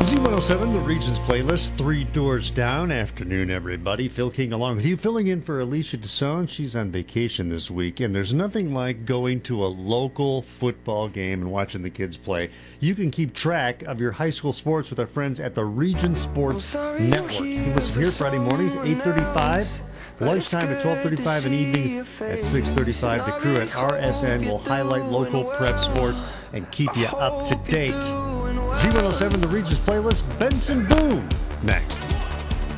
Z107, the Regions playlist, Three Doors Down. Afternoon, everybody. Phil King along with you, filling in for Alicia DeSone. She's on vacation this week, and there's nothing like going to a local football game and watching the kids play. You can keep track of your high school sports with our friends at the Regions Sports Network. You can listen here Friday mornings, 8:35. Lunchtime at 12:35 and evenings at 6:35. The crew at RSN will highlight local prep sports and keep you up to date. Z107, the Regions playlist, Benson Boone, next.